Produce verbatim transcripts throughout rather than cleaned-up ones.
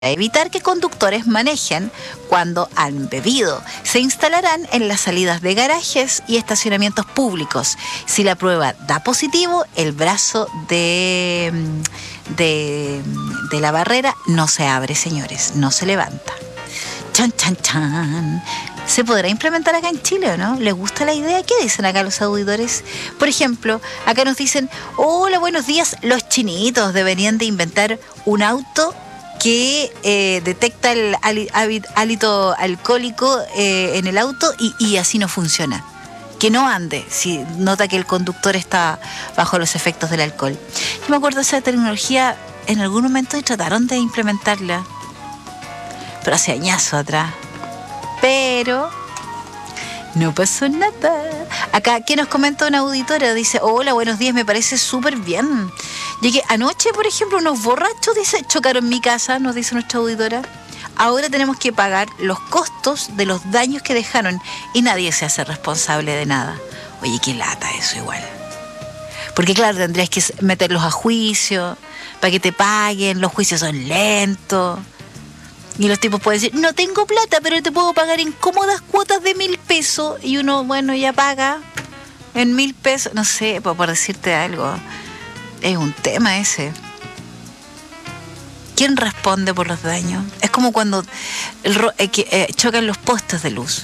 evitar que conductores manejen cuando han bebido. Se instalarán en las salidas de garajes y estacionamientos públicos. Si la prueba da positivo, el brazo de, de, de la barrera no se abre, señores, no se levanta. Chan, chan, chan. ¿Se podrá implementar acá en Chile o no? ¿Les gusta la idea? ¿Qué dicen acá los auditores? Por ejemplo, acá nos dicen, hola, buenos días, los chinitos deberían de inventar un auto que eh, detecta el hálito alcohólico eh, en el auto y, y así no funciona. Que no ande si nota que el conductor está bajo los efectos del alcohol. Yo me acuerdo de esa tecnología, en algún momento trataron de implementarla, pero hace añazos atrás. Pero no pasó nada. Acá, ¿qué nos comenta una auditora? Dice, hola, buenos días, me parece súper bien. Llegué anoche, por ejemplo, unos borrachos, dice, chocaron mi casa, nos dice nuestra auditora. Ahora tenemos que pagar los costos de los daños que dejaron y nadie se hace responsable de nada. Oye, qué lata eso igual. Porque claro, tendrías que meterlos a juicio para que te paguen, los juicios son lentos. Y los tipos pueden decir, no tengo plata, pero te puedo pagar en cómodas cuotas de mil pesos. Y uno, bueno, ya paga en mil pesos. No sé, por, por decirte algo. Es un tema ese. ¿Quién responde por los daños? Es como cuando el, eh, que, eh, chocan los postes de luz.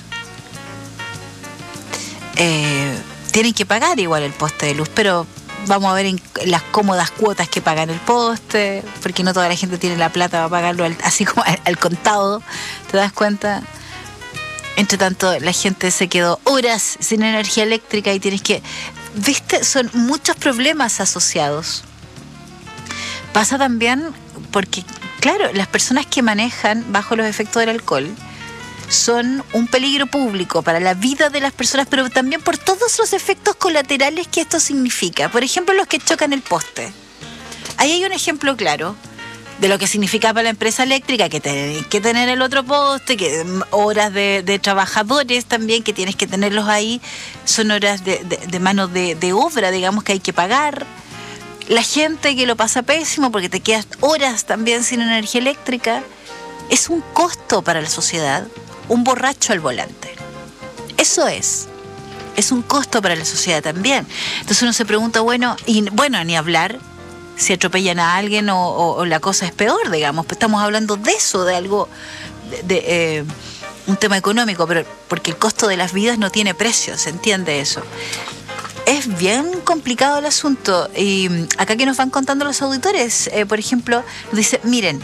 Eh, tienen que pagar igual el poste de luz, pero vamos a ver en las cómodas cuotas que pagan el poste, porque no toda la gente tiene la plata para pagarlo al, así como al, al contado. ¿Te das cuenta? Entre tanto, la gente se quedó horas sin energía eléctrica y tienes que... ¿Viste? Son muchos problemas asociados. Pasa también porque, claro, las personas que manejan bajo los efectos del alcohol son un peligro público para la vida de las personas, pero también por todos los efectos colaterales que esto significa. Por ejemplo, los que chocan el poste. Ahí hay un ejemplo claro de lo que significa para la empresa eléctrica, que tienes que tener el otro poste, que horas de, de trabajadores también, que tienes que tenerlos ahí, son horas de, de, de mano de, de obra, digamos, que hay que pagar. La gente que lo pasa pésimo porque te quedas horas también sin energía eléctrica. Es un costo para la sociedad, un borracho al volante. Eso es. Es un costo para la sociedad también. Entonces uno se pregunta, bueno, y bueno, ni hablar si atropellan a alguien o, o, o la cosa es peor, digamos. Pues estamos hablando de eso, de algo, de, de eh, un tema económico, pero porque el costo de las vidas no tiene precio, ¿se entiende eso? Es bien complicado el asunto. Y acá que nos van contando los auditores, eh, por ejemplo, nos dice, miren,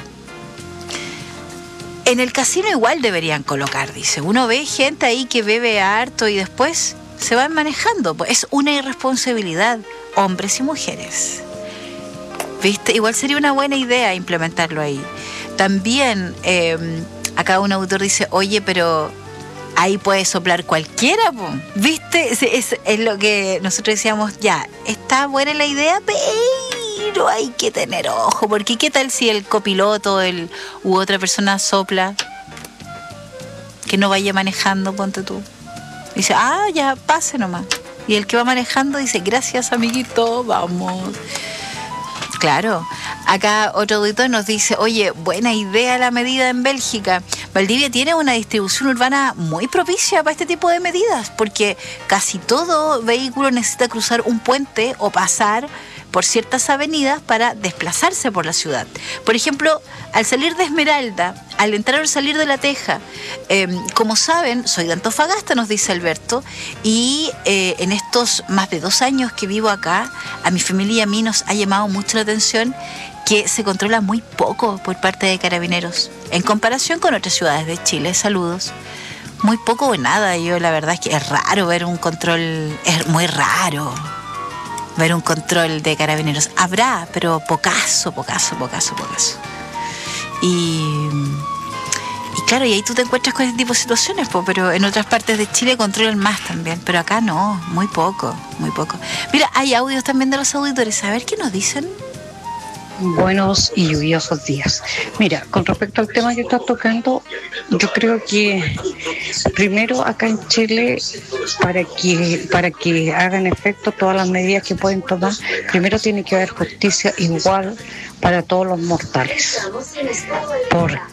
en el casino igual deberían colocar, dice, uno ve gente ahí que bebe harto y después se van manejando. Pues es una irresponsabilidad, hombres y mujeres. ¿Viste? Igual sería una buena idea implementarlo ahí. También, eh, acá un autor dice, oye, pero ahí puede soplar cualquiera, po. ¿Viste? Es, es, es lo que nosotros decíamos, ya, está buena la idea, pero hay que tener ojo, porque ¿qué tal si el copiloto el, u otra persona sopla? Que no vaya manejando, ponte tú. Dice, ah, ya, pase nomás. Y el que va manejando dice, gracias, amiguito, vamos. Claro, acá otro auditor nos dice, oye, buena idea la medida en Bélgica. Valdivia tiene una distribución urbana muy propicia para este tipo de medidas, porque casi todo vehículo necesita cruzar un puente o pasar por ciertas avenidas para desplazarse por la ciudad. Por ejemplo, al salir de Esmeralda, al entrar o salir de La Teja, eh, como saben, soy de Antofagasta, nos dice Alberto, y eh, en estos más de dos años que vivo acá, a mi familia y a mí nos ha llamado mucho la atención que se controla muy poco por parte de Carabineros, en comparación con otras ciudades de Chile. Saludos. Muy poco o nada. Yo la verdad es que es raro ver un control, es muy raro ver un control de Carabineros. Habrá, pero pocaso, pocaso, pocaso, pocaso. Y, y claro, y ahí tú te encuentras con este tipo de situaciones, po, pero en otras partes de Chile controlan más también, pero acá no, muy poco, muy poco. Mira, hay audios también de los auditores. A ver qué nos dicen. Buenos y lluviosos días. Mira, con respecto al tema que estás tocando, yo creo que primero acá en Chile, para que para que hagan efecto todas las medidas que pueden tomar, primero tiene que haber justicia igual para todos los mortales. ¿Por